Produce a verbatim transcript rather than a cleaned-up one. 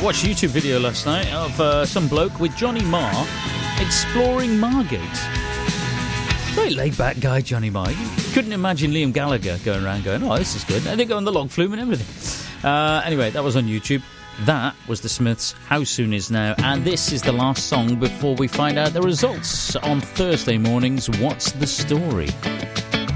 watched a YouTube video last night of uh, some bloke with Johnny Marr exploring Margate. Very laid-back guy, Johnny Marr. You couldn't imagine Liam Gallagher going around going, oh, this is good. And they go on the log flume and everything. Uh, anyway, that was on YouTube. That was the Smiths, How Soon Is Now. And this is the last song before we find out the results on Thursday morning's What's the Story?